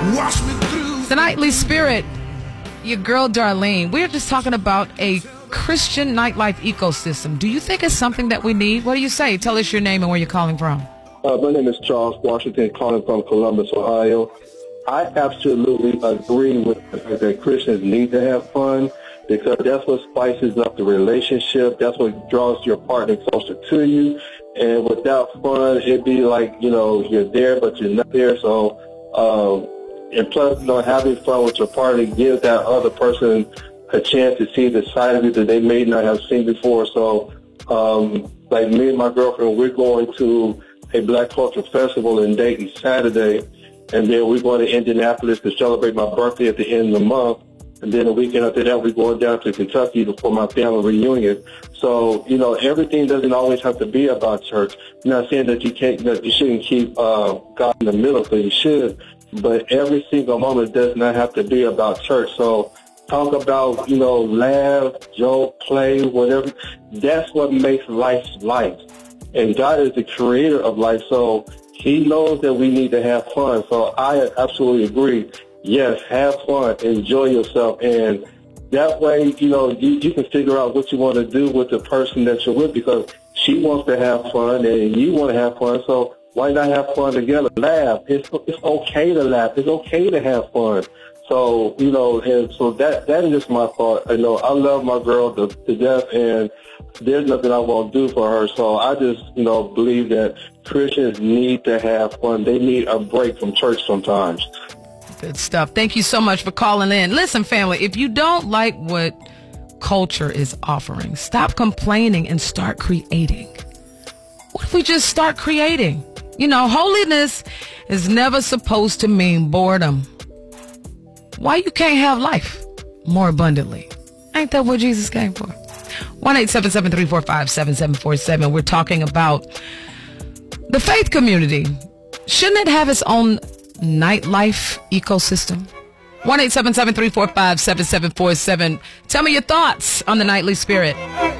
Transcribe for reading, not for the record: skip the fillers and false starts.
Wash me through. The Nightly Spirit, your girl Darlene. We're just talking about a Christian nightlife ecosystem. Do you think it's something that we need? What do you say? Tell us your name and where you're calling from. My name is Charles Washington, calling from Columbus, Ohio. I absolutely agree with the fact that Christians need to have fun, because that's what spices up the relationship. That's what draws your partner closer to you. And without fun, it'd be like, you're there, but you're not there. So, and plus, having fun with your partner gives that other person a chance to see the side of you that they may not have seen before. So, like me and my girlfriend, we're going to a Black Culture Festival in Dayton Saturday, and then we're going to Indianapolis to celebrate my birthday at the end of the month. And then the weekend after that, we're going down to Kentucky for my family reunion. So, everything doesn't always have to be about church. I'm not saying that you shouldn't keep God in the middle, because you should. But every single moment does not have to be about church. So talk about, laugh, joke, play, whatever. That's what makes life life. And God is the creator of life, so he knows that we need to have fun. So I absolutely agree. Yes, have fun, enjoy yourself, and that way, you can figure out what you want to do with the person that you're with, because she wants to have fun and you want to have fun. So why not have fun together? Laugh. It's okay to laugh. It's okay to have fun. So, and so that is just my thought. I love my girl to death, and there's nothing I won't do for her. So I just, believe that Christians need to have fun. They need a break from church sometimes. Good stuff. Thank you so much for calling in. Listen, family, if you don't like what culture is offering, stop complaining and start creating. What if we just start creating? Holiness is never supposed to mean boredom. Why you can't have life more abundantly? Ain't that what Jesus came for? 1-877-345-7747. We're talking about the faith community. Shouldn't it have its own nightlife ecosystem? 1-877-345-7747. Tell me your thoughts on the Nightly Spirit.